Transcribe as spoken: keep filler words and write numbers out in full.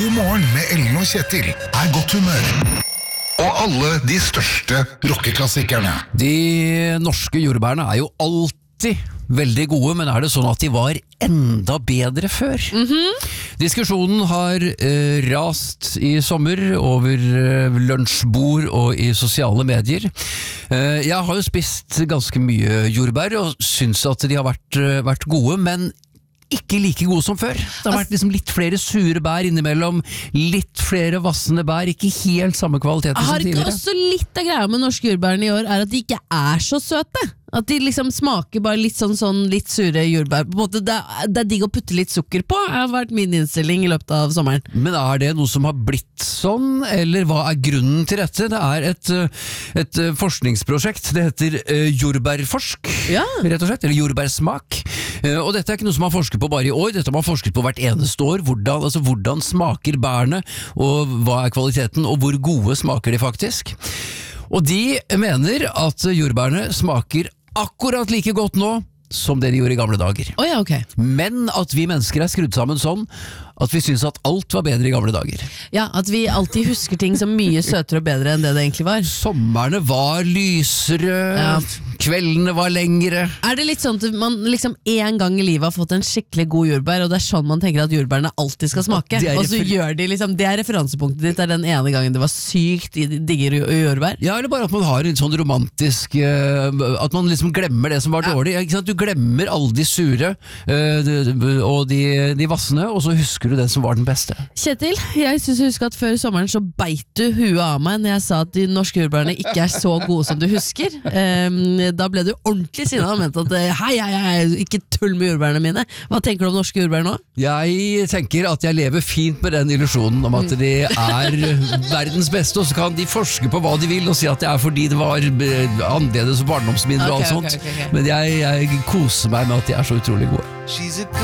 God morgen med Ellen og Kjetil er godt humør. Og alle de største rockeklassikerne. De norske jordbærene er jo alltid veldig gode, men er det sånn at de var enda bedre før? Mm-hmm. Diskusjonen har eh, rast i sommer over eh, lunsjbord og i sosiale medier. Eh, jeg har jo spist ganske mye jordbær og synes at de har vært, eh, vært gode, men ikke like gode som før. Det har vært liksom litt flere sure bær innimellom, litt flere vassende bær, ikke helt samme kvalitet som Har ikke tidligere. også litt av greia med norske jordbærene i år er at de ikke er så søte? At de liksom smaker bare litt sånn, sånn litt sure jordbær. På en måte, det, er, det er digg å putte litt sukker på, har vært min innstilling i løpet av sommeren. Men er det noe som har blitt sånn, eller hva er grunnen til dette? Det er et, et forskningsprosjekt, det heter uh, jordbærforsk, Ja. rett og slett, eller jordbærsmak. Uh, og dette er ikke noe som man forsket på bare i år, dette har man forsket på hvert eneste år. Hvordan, altså, hvordan smaker bærene, og hva er kvaliteten, og hvor gode smaker de faktisk? Og de mener at jordbærene smaker akkurat like godt nå som det de gjorde i gamle dager. Oh, ja, okay. Men at vi mennesker er skrudd sammen sånn at vi synes at alt var bedre i gamle dager. Ja, at vi alltid husker ting som mye søtere og bedre enn det det egentlig var. Sommerne var lysere, Ja. kveldene var lengre. Er det litt sånn at man liksom en gang i livet har fått en skikkelig god jordbær, og det er sånn man tenker at jordbærene alltid skal smake? Det er Og så refer- gjør de liksom, det er referansepunktet ditt, er den ene gangen det var sykt digger jordbær? Ja, eller bare at man har en sånn romantisk eh, at man liksom glemmer det som var Ja. dårlig. Ikke sant? Du glemmer alle de sure eh, de- og de, de vassende, og så husker du den som var den beste. Kjetil, jeg synes jeg husker at før sommeren så beit du huet av meg når jeg sa at de norske jordbærene ikke er så gode som du husker. Um, da ble du ordentlig sinna og mente at hei, hei, hei, ikke tull med jordbærene mine. Hva tenker du om norske jordbær nå? Jeg tenker at jeg lever fint med den illusjonen om at de er verdens beste, og så kan de forske på hva de vil og si at det er fordi det var eh, annerledes barndomsminner og Ok, alt ok, sånt. ok, ok. Men jeg, jeg koser meg med at de er så utrolig gode.